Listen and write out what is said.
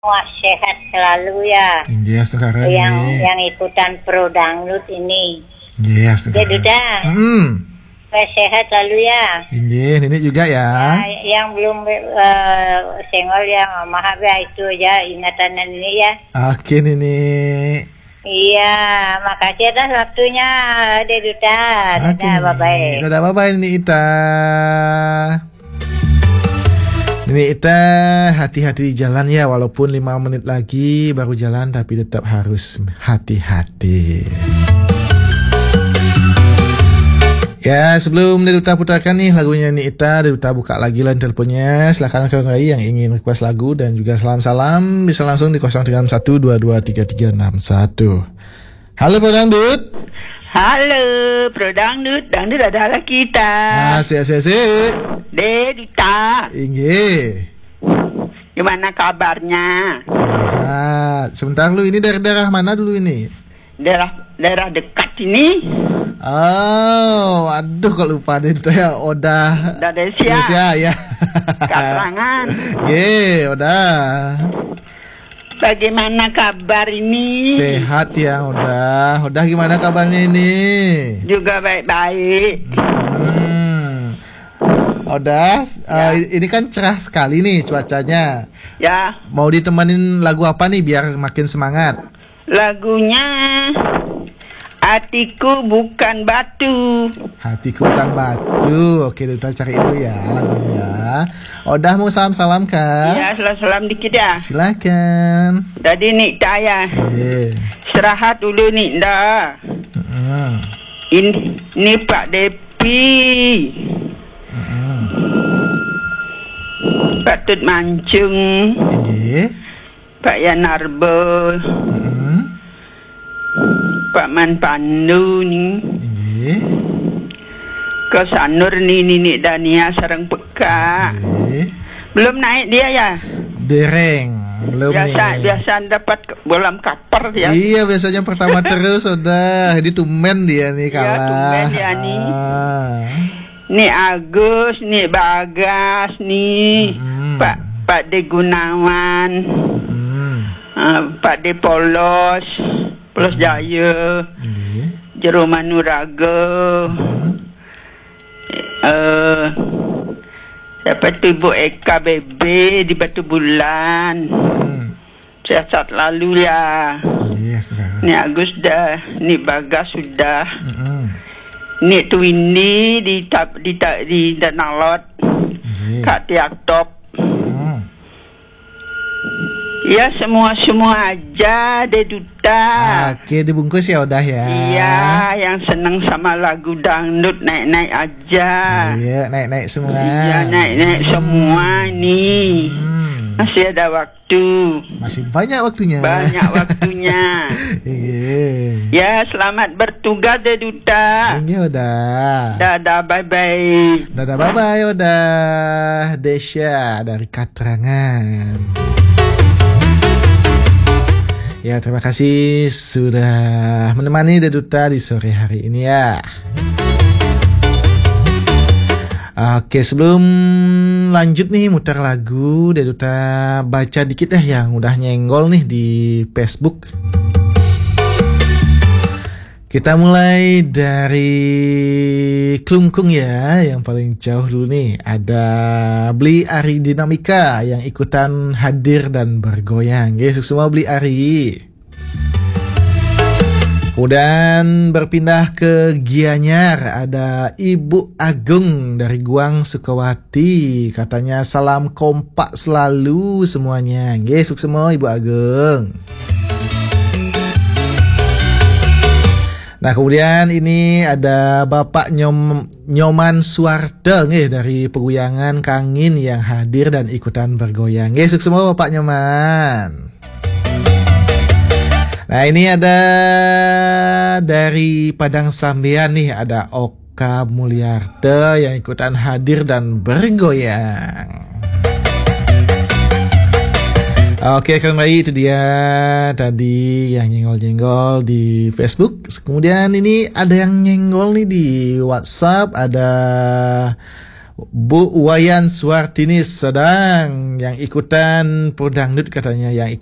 Wah, sehat selalu ya. Iya, sekarang yang ikutan pro dangdut ini. Iya, sekarang. Jadi sehat selalu ya. Iya, ini juga ya. Yang belum senggol yang maaf ya, itu aja ingatan ini ya. Oke, Nini. Iya, makasih atas waktunya, Deduta. Dadah, bye-bye. Dadah, bye-bye, Nini Ita. Ini Ita, hati-hati di jalan ya, walaupun 5 menit lagi baru jalan, tapi tetap harus hati-hati. Ya, sebelum Deduta putarkan nih lagunya Ita, Deduta buka lagi line teleponnya. Silakan kawan yang ingin request lagu dan juga salam-salam bisa langsung di 0312233361. Halo Pro Dangdut. Halo Pro Dangdut, Dangdut adalah kita. Asik. Deduta. Inggih. Gimana kabarnya? Sehat. Sebentar lu, ini daerah mana dulu ini? Daerah dekat ini. Oh, aduh kok lupa deh itu ya, Oda. Desia ya. Katrangan. Oda. Bagaimana kabar ini? Sehat ya, Oda. Oda gimana kabarnya ini? Juga baik-baik. Oda, ini kan cerah sekali nih cuacanya. Ya. Mau ditemenin lagu apa nih biar makin semangat? Lagunya Hatiku Bukan Batu. Hatiku Bukan Batu. Oke, kita cari dulu ya lagunya ya. Oda mau salam-salam kan? Ya, salam dikit ya. Silakan. Tadi nih saya istirahat dulu nih dah. Ini Pak Depi. Pak Tut Mancung. Pak Yanarbo. Pak Man Pandu ni. Ke Sanur ni Dania sareng peka. Belum naik dia ya? Dereng. Belum biasa dapat bolam kapar ya. Iya, biasanya pertama terus sudah. Jadi tumben dia nih kalah. Iya, tumben dia nih. Nih Agus, nih Bagas, nih Pak De Gunawan, Pak De Polos Jaya, Jero Manuraga, siapa tu Ibu Eka Bebe di Batu Bulan. Sehat lalu ya. Nih Agus dah, nih Bagas sudah. Nih Twinny di Danalot, Kak Tiak Top. Ya semua aja Deduta. Oke, dibungkus ya udah ya. Iya, yang seneng sama lagu dangdut naik aja. Iya, naik semua. Iya, naik semua nih. Masih ada waktu. Masih banyak waktunya. Ya, selamat bertugas Deduta. Iya udah. Dadah, bye-bye. Dadah, bye-bye udah. Desya dari Katrangan. Ya, terima kasih sudah menemani Deduta di sore hari ini ya. Oke, sebelum lanjut nih muter lagu, Deduta baca dikit yang udah nyenggol nih di Facebook. Kita mulai dari Klungkung ya, yang paling jauh dulu nih. Ada Beli Ari Dinamika yang ikutan hadir dan bergoyang. Sukses semua Beli Ari. Kemudian berpindah ke Gianyar, ada Ibu Agung dari Guang Sukawati. Katanya salam kompak selalu semuanya. Sukses semua Ibu Agung. Nah, kemudian ini ada Bapak Nyoman Suwarde dari Peguyangan Kangin yang hadir dan ikutan bergoyang. Sukses semua Bapak Nyoman. Nah, ini ada dari Padang Sambian nih, ada Oka Mulyarde yang ikutan hadir dan bergoyang. Oke, kembali itu dia tadi yang nyenggol-nyenggol di Facebook. Kemudian ini ada yang nyenggol nih di WhatsApp. Ada Bu Wayan Suartini sedang yang ikutan prodangdut katanya, yang